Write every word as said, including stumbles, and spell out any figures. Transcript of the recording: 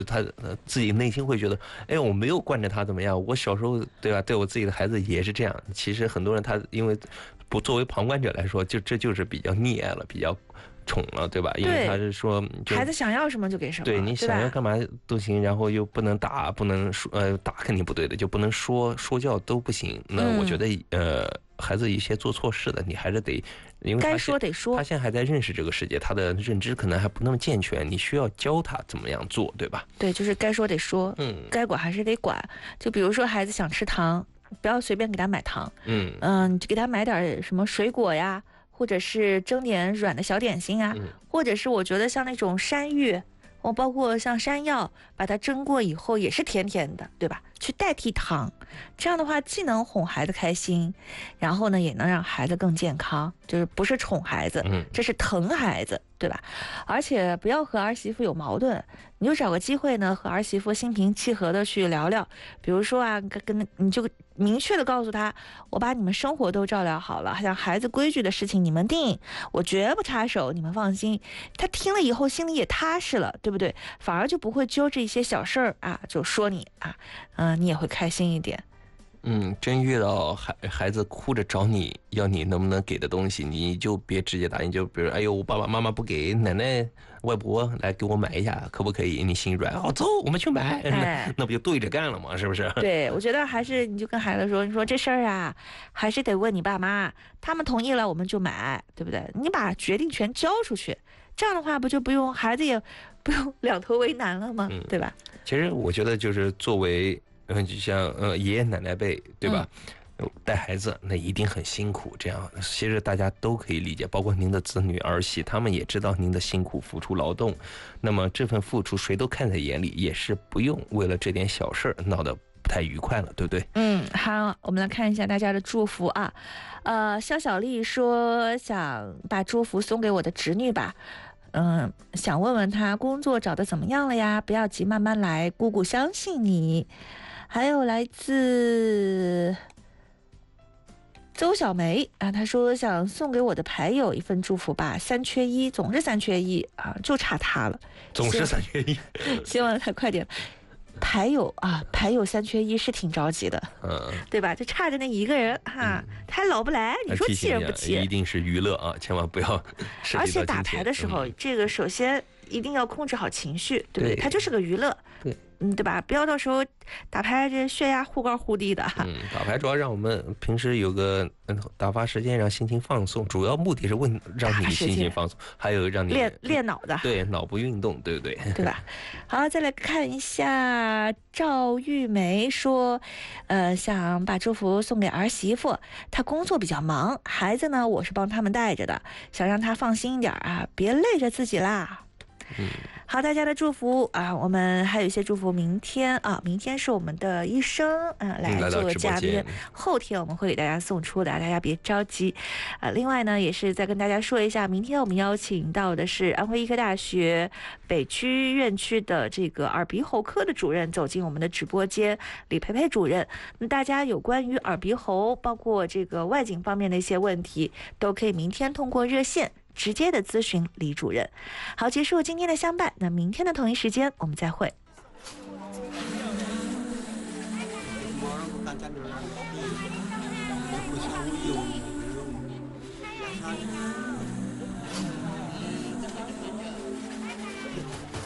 他呃自己内心会觉得，哎，我没有惯着他怎么样？我小时候对吧，对我自己的孩子也是这样。其实很多人他因为不作为旁观者来说，就这就是比较溺爱了，比较宠了，对吧？因为他是说孩子想要什么就给什么， 对你想要干嘛都行，然后又不能打，不能说呃打肯定不对的，就不能说说教都不行。那我觉得、嗯、呃孩子一些做错事的，你还是得。因为该说得说， 他现在还在认识这个世界，他的认知可能还不那么健全，你需要教他怎么样做，对吧？ 对，就是该说得说， 嗯， 该管还是得管。就比如说孩子想吃糖，不要随便给他买糖， 嗯嗯，就给他买点什么水果呀，或者是蒸点软的小点心啊， 嗯、 或者是我觉得像那种山芋，哦，包括像山药，把它蒸过以后也是甜甜的，对吧？去代替糖，这样的话既能哄孩子开心，然后呢也能让孩子更健康，就是不是宠孩子，这是疼孩子，对吧？而且不要和儿媳妇有矛盾，你就找个机会呢和儿媳妇心平气和的去聊聊，比如说啊，跟跟你就明确的告诉他，我把你们生活都照料好了，像孩子规矩的事情你们定，我绝不插手，你们放心。他听了以后心里也踏实了，对不对？反而就不会揪着一些小事儿啊就说你啊，嗯、呃，你也会开心一点。 嗯，真遇到孩孩子哭着找你要你能不能给的东西，你就别直接答应，就比如哎呦我爸爸妈妈不给，奶奶外婆来给我买一下可不可以？你心软，好走我们去买， 哎、 那, 那不就对着干了吗？是不是？ 对，我觉得还是你就跟孩子说，你说这事儿啊还是得问你爸妈，他们同意了我们就买，对不对？你把决定权交出去，这样的话不就不用孩子也不用两头为难了吗？嗯、对吧？ 其实我觉得就是作为嗯，就像呃爷爷奶奶辈，对吧？嗯、带孩子那一定很辛苦，这样其实大家都可以理解，包括您的子女儿媳，他们也知道您的辛苦付出劳动，那么这份付出谁都看在眼里，也是不用为了这点小事闹得不太愉快了，对不对？ 嗯，好，我们来看一下大家的祝福啊。呃，肖小丽说想把祝福送给我的侄女吧。嗯，想问问他工作找得怎么样了呀？不要急，慢慢来，姑姑相信你。还有来自周小梅啊，她说想送给我的牌友一份祝福吧，三缺一，总是三缺一啊，就差他了， 总是三缺一， 希望他快点。牌友啊，牌友三缺一是挺着急的，嗯，对吧？就差着那一个人哈，嗯、他还老不来，你说气人不气人？ 一定是娱乐啊，千万不要涉及到金钱。 而且打牌的时候，嗯、这个首先一定要控制好情绪，对不对？它就是个娱乐， 对， 嗯，对吧？不要到时候打牌这血压忽高忽低的。 嗯，打牌主要让我们平时有个打发时间，让心情放松，主要目的是问让你心情放松，还有让你练练脑的， 对，脑部运动，对不对？ 对吧？好，再来看一下赵玉梅说，呃，想把祝福送给儿媳妇，她工作比较忙，孩子呢我是帮他们带着的，想让她放心一点啊，别累着自己啦。 嗯， 好，大家的祝福啊，我们还有一些祝福，明天啊，明天是我们的医生啊来做嘉宾，后天我们会给大家送出的，大家别着急啊。另外呢，也是再跟大家说一下，明天我们邀请到的是安徽医科大学北区院区的这个耳鼻喉科的主任走进我们的直播间，李培培主任。那大家有关于耳鼻喉，包括这个外景方面的一些问题，都可以明天通过热线直接的咨询李主任。好，结束今天的相伴，那明天的同一时间我们再会。